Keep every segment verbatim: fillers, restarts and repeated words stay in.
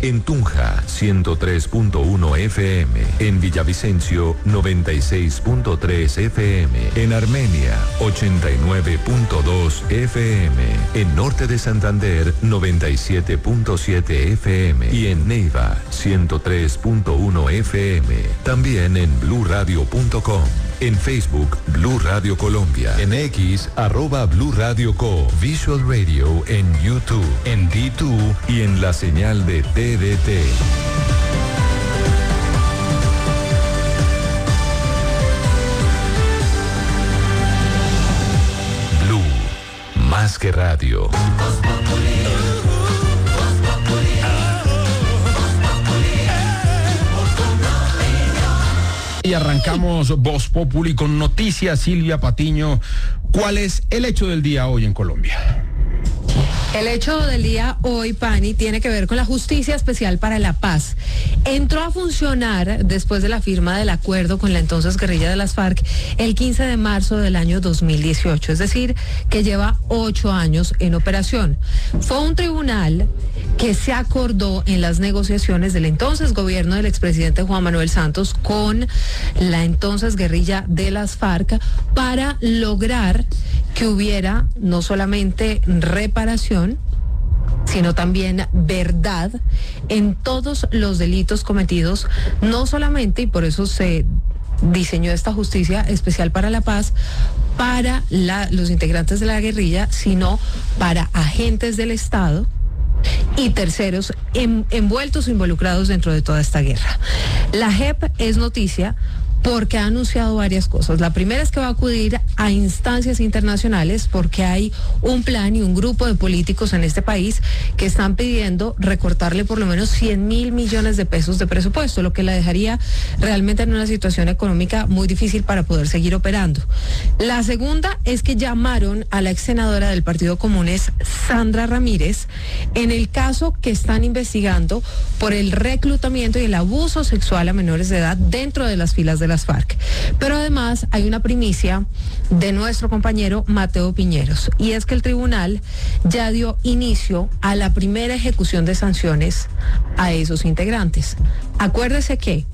En Tunja, ciento tres punto uno F M. En Villavicencio, noventa y seis punto tres F M. En Armenia, ochenta y nueve punto dos F M. En Norte de Santander, noventa y siete punto siete F M. Y en Neiva, ciento tres punto uno F M. También en blue radio punto com. En Facebook, Blue Radio Colombia. En X, arroba Blue Radio Co. Visual Radio en YouTube, en D dos y en la señal de T D T. Blue, más que radio. Y arrancamos Voz Populi con noticias. Silvia Patiño, ¿cuál es el hecho del día hoy en Colombia? El hecho del día hoy, Pani, tiene que ver con la Justicia Especial para la Paz. Entró a funcionar después de la firma del acuerdo con la entonces guerrilla de las FARC el quince de marzo del año dos mil dieciocho, es decir, que lleva ocho años en operación. Fue un tribunal que se acordó en las negociaciones del entonces gobierno del expresidente Juan Manuel Santos con la entonces guerrilla de las FARC para lograr que hubiera no solamente reparación, sino también verdad en todos los delitos cometidos, no solamente, y por eso se diseñó esta Justicia Especial para la Paz, para la, los integrantes de la guerrilla, sino para agentes del Estado y terceros en, envueltos o involucrados dentro de toda esta guerra. La J E P es noticia porque ha anunciado varias cosas. La primera es que va a acudir a instancias internacionales porque hay un plan y un grupo de políticos en este país que están pidiendo recortarle por lo menos cien mil millones de pesos de presupuesto, lo que la dejaría realmente en una situación económica muy difícil para poder seguir operando. La segunda es que llamaron a la ex senadora del Partido Comunes, Sandra Ramírez, en el caso que están investigando por el reclutamiento y el abuso sexual a menores de edad dentro de las filas de la las FARC. Pero además hay una primicia de nuestro compañero Mateo Piñeros, y es que el tribunal ya dio inicio a la primera ejecución de sanciones a esos integrantes. Acuérdese que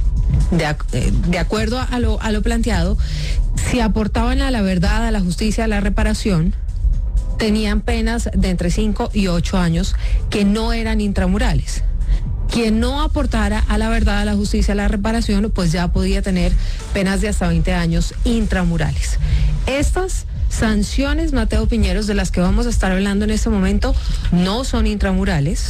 de, de acuerdo a lo, a lo planteado, si aportaban a la verdad, a la justicia, a la reparación, tenían penas de entre cinco y ocho años que no eran intramurales. Quien no aportara a la verdad, a la justicia, a la reparación, pues ya podía tener penas de hasta veinte años intramurales. Estas sanciones, Mateo Piñeros, de las que vamos a estar hablando en este momento, no son intramurales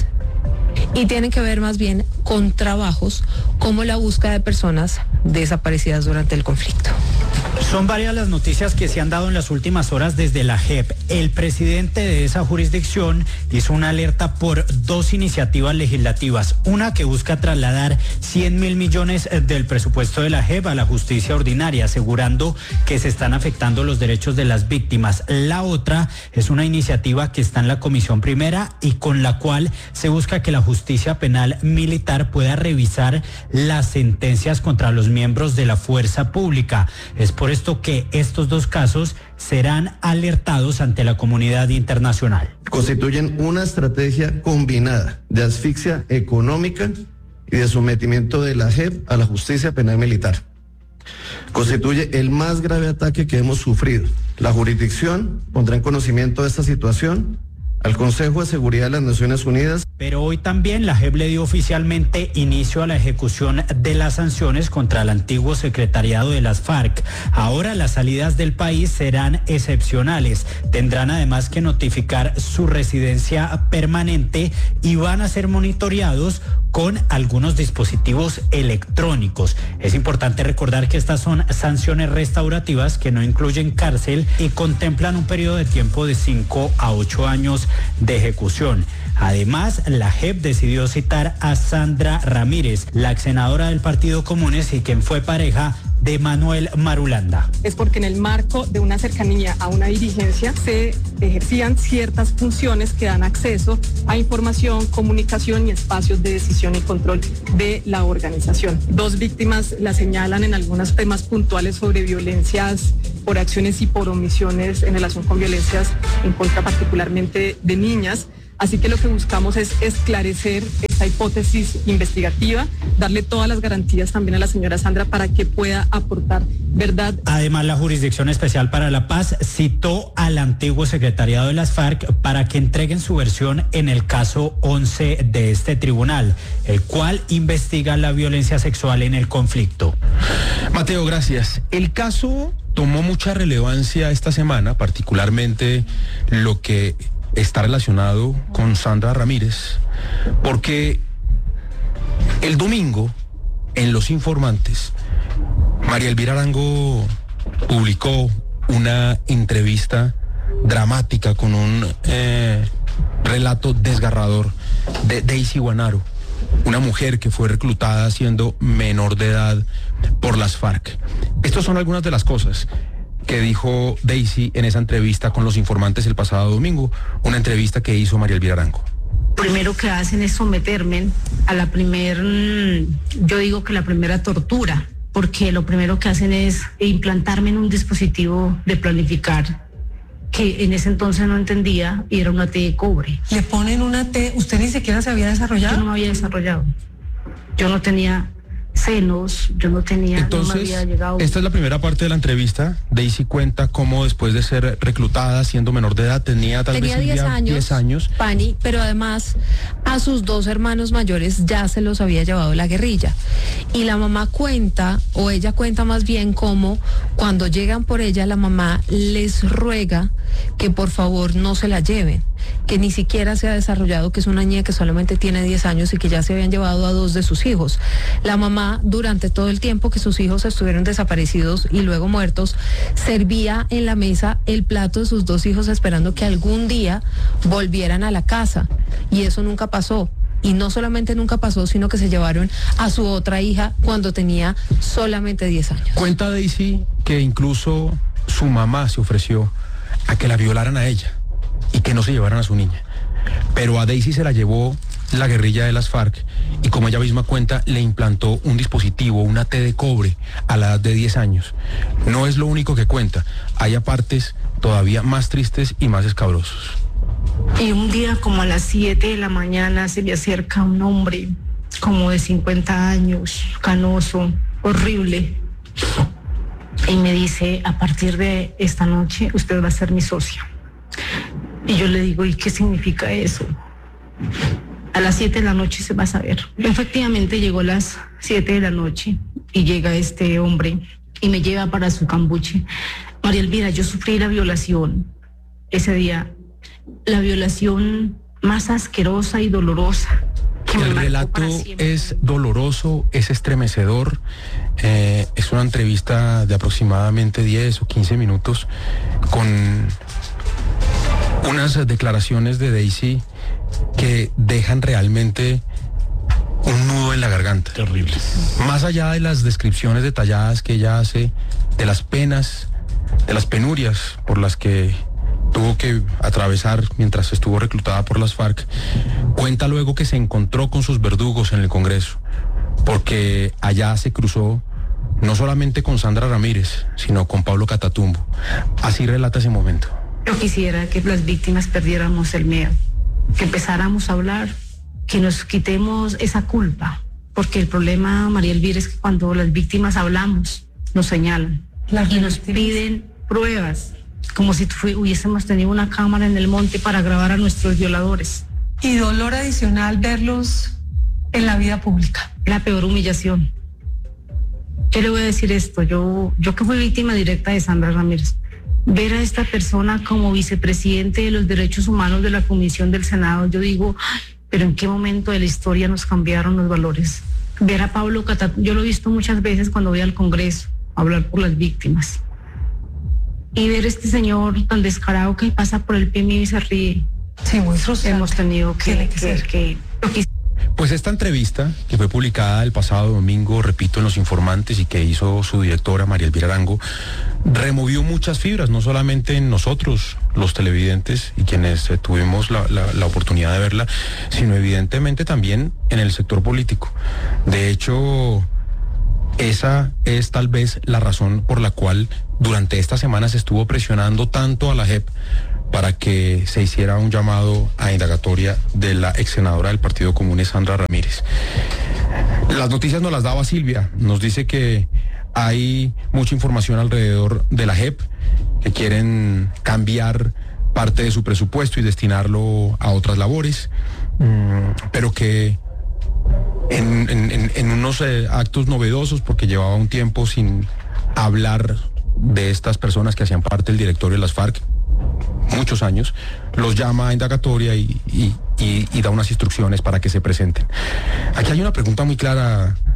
y tienen que ver más bien con trabajos como la búsqueda de personas desaparecidas durante el conflicto. Son varias las noticias que se han dado en las últimas horas desde la J E P. El presidente de esa jurisdicción hizo una alerta por dos iniciativas legislativas. Una que busca trasladar cien mil millones del presupuesto de la J E P a la justicia ordinaria, asegurando que se están afectando los derechos de las víctimas. La otra es una iniciativa que está en la Comisión Primera y con la cual se busca que la justicia penal militar pueda revisar las sentencias contra los miembros de la fuerza pública. Es por esto que estos dos casos serán alertados ante la comunidad internacional. Constituyen una estrategia combinada de asfixia económica y de sometimiento de la J E P a la justicia penal militar. Constituye el más grave ataque que hemos sufrido. La jurisdicción pondrá en conocimiento de esta situación al Consejo de Seguridad de las Naciones Unidas. Pero hoy también la J E P le dio oficialmente inicio a la ejecución de las sanciones contra el antiguo secretariado de las FARC. Ahora las salidas del país serán excepcionales. Tendrán además que notificar su residencia permanente y van a ser monitoreados con algunos dispositivos electrónicos. Es importante recordar que estas son sanciones restaurativas que no incluyen cárcel y contemplan un periodo de tiempo de cinco a ocho años de ejecución. Además, la J E P decidió citar a Sandra Ramírez, la ex senadora del Partido Comunes y quien fue pareja de Manuel Marulanda. Es porque en el marco de una cercanía a una dirigencia se ejercían ciertas funciones que dan acceso a información, comunicación y espacios de decisión y control de la organización. Dos víctimas la señalan en algunos temas puntuales sobre violencias por acciones y por omisiones en relación con violencias en contra particularmente de niñas. Así que lo que buscamos es esclarecer esta hipótesis investigativa, darle todas las garantías también a la señora Sandra para que pueda aportar verdad. Además, la Jurisdicción Especial para la Paz citó al antiguo secretariado de las FARC para que entreguen su versión en el caso once de este tribunal, el cual investiga la violencia sexual en el conflicto. Mateo, gracias. El caso tomó mucha relevancia esta semana, particularmente lo que está relacionado con Sandra Ramírez, porque el domingo, en Los Informantes, María Elvira Arango publicó una entrevista dramática con un eh, relato desgarrador de Daisy Guanaro, una mujer que fue reclutada siendo menor de edad por las FARC. Estas son algunas de las cosas que dijo Daisy en esa entrevista con Los Informantes el pasado domingo, una entrevista que hizo María Elvira Arango. Primero que hacen es someterme a la primer, yo digo que la primera tortura, porque lo primero que hacen es implantarme en un dispositivo de planificar, que en ese entonces no entendía, y era una T de cobre. ¿Le ponen una T? ¿Usted ni siquiera se había desarrollado? Yo no me había desarrollado. Yo no tenía senos, yo no tenía, Entonces, no me había llegado. Esta es la primera parte de la entrevista. Daisy cuenta cómo después de ser reclutada siendo menor de edad tenía tal tenía vez diez años, diez años, Pani, pero además a sus dos hermanos mayores ya se los había llevado la guerrilla. Y la mamá cuenta, o ella cuenta más bien, cómo cuando llegan por ella, la mamá les ruega que por favor no se la lleven, que ni siquiera se ha desarrollado, que es una niña que solamente tiene diez años y que ya se habían llevado a dos de sus hijos. La mamá, durante todo el tiempo que sus hijos estuvieron desaparecidos y luego muertos, servía en la mesa el plato de sus dos hijos esperando que algún día volvieran a la casa, y eso nunca pasó. Y no solamente nunca pasó, sino que se llevaron a su otra hija cuando tenía solamente diez años. Cuenta Daisy que incluso su mamá se ofreció a que la violaran a ella y que no se llevaran a su niña. Pero a Daisy se la llevó la guerrilla de las FARC y, como ella misma cuenta, le implantó un dispositivo, una T de cobre, a la edad de diez años. No es lo único que cuenta. Hay apartes todavía más tristes y más escabrosos. Y un día como a las siete de la mañana se me acerca un hombre como de cincuenta años, canoso, horrible, y me dice: a partir de esta noche usted va a ser mi socio. Y yo le digo: ¿y qué significa eso? A las siete de la noche se va a saber. Efectivamente llegó a las siete de la noche y llega este hombre y me lleva para su cambuche. María Elvira, yo sufrí la violación ese día, la violación más asquerosa y dolorosa. Que El relato es doloroso, es estremecedor. Eh, es una entrevista de aproximadamente diez o quince minutos con unas declaraciones de Daisy que dejan realmente un nudo en la garganta. Terrible. Más allá de las descripciones detalladas que ella hace de las penas, de las penurias por las que tuvo que atravesar mientras estuvo reclutada por las FARC, cuenta luego que se encontró con sus verdugos en el Congreso, porque allá se cruzó no solamente con Sandra Ramírez, sino con Pablo Catatumbo. Así relata ese momento. Yo quisiera que las víctimas perdiéramos el miedo, que empezáramos a hablar, que nos quitemos esa culpa, porque el problema, María Elvira, es que cuando las víctimas hablamos, nos señalan Las y nos víctimas. piden pruebas, como si fue- hubiésemos tenido una cámara en el monte para grabar a nuestros violadores. Y dolor adicional verlos en la vida pública. La peor humillación. Yo le voy a decir esto, yo, yo que fui víctima directa de Sandra Ramírez, ver a esta persona como vicepresidente de los derechos humanos de la Comisión del Senado, yo digo, "Ay, pero ¿en qué momento de la historia nos cambiaron los valores?" Ver a Pablo Catatumbo, yo lo he visto muchas veces cuando voy al Congreso a hablar por las víctimas. Y ver a este señor tan descarado que pasa por el pie mío y se ríe. Sí, muy frustrante. Hemos tenido que... Tiene que que- ser. que- lo que Pues esta entrevista, que fue publicada el pasado domingo, repito, en Los Informantes, y que hizo su directora, María Elvira Arango, removió muchas fibras, no solamente en nosotros, los televidentes, y quienes eh, tuvimos la, la, la oportunidad de verla, sino evidentemente también en el sector político. De hecho, esa es tal vez la razón por la cual durante esta semana se estuvo presionando tanto a la J E P para que se hiciera un llamado a indagatoria de la ex senadora del Partido Común, Sandra Ramírez. Las noticias nos las daba Silvia, nos dice que hay mucha información alrededor de la J E P, que quieren cambiar parte de su presupuesto y destinarlo a otras labores, pero que en, en, en unos eh, actos novedosos, porque llevaba un tiempo sin hablar de estas personas que hacían parte del directorio de las FARC, muchos años, los llama a indagatoria y, y, y, y da unas instrucciones para que se presenten. Aquí hay una pregunta muy clara,